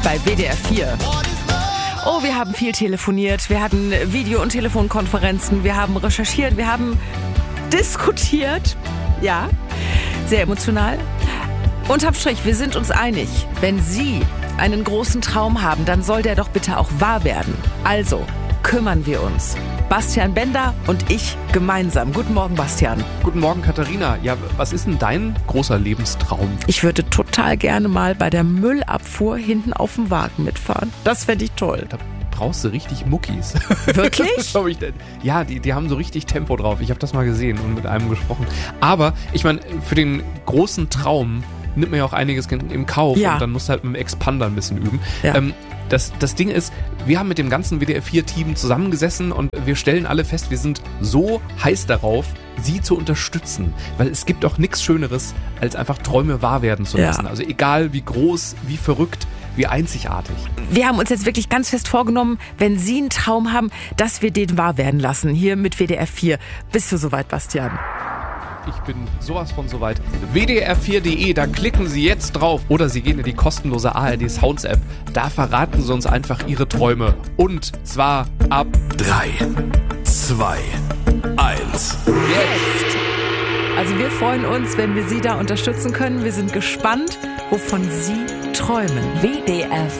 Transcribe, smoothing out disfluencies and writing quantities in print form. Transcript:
bei WDR 4. Oh, wir haben viel telefoniert, wir hatten Video- und Telefonkonferenzen, wir haben recherchiert, wir haben diskutiert. Ja, sehr emotional. Unterm Strich, wir sind uns einig, wenn Sie einen großen Traum haben, dann soll der doch bitte auch wahr werden. Also, kümmern wir uns. Bastian Bender und ich gemeinsam. Guten Morgen, Bastian. Guten Morgen, Katharina. Ja, was ist denn dein großer Lebenstraum? Ich würde total gerne mal bei der Müllabfuhr hinten auf dem Wagen mitfahren. Das fände ich toll. Da brauchst du richtig Muckis. Wirklich? Ja, die haben so richtig Tempo drauf. Ich habe das mal gesehen und mit einem gesprochen. Aber, ich meine, für den großen Traum nimmt man ja auch einiges im Kauf. Ja. Und dann musst du halt mit dem Expander ein bisschen üben. Ja. Das Ding ist, wir haben mit dem ganzen WDR 4-Team zusammengesessen und wir stellen alle fest, wir sind so heiß darauf, Sie zu unterstützen. Weil es gibt doch nichts Schöneres, als einfach Träume wahr werden zu lassen. Ja. Also egal wie groß, wie verrückt, wie einzigartig. Wir haben uns jetzt wirklich ganz fest vorgenommen, wenn Sie einen Traum haben, dass wir den wahr werden lassen. Hier mit WDR 4. Bist du soweit, Bastian? Ich bin sowas von soweit. WDR4.de, da klicken Sie jetzt drauf. Oder Sie gehen in die kostenlose ARD Sounds App. Da verraten Sie uns einfach Ihre Träume. Und zwar ab 3, 2, 1. Jetzt! Also wir freuen uns, wenn wir Sie da unterstützen können. Wir sind gespannt, wovon Sie träumen. WDR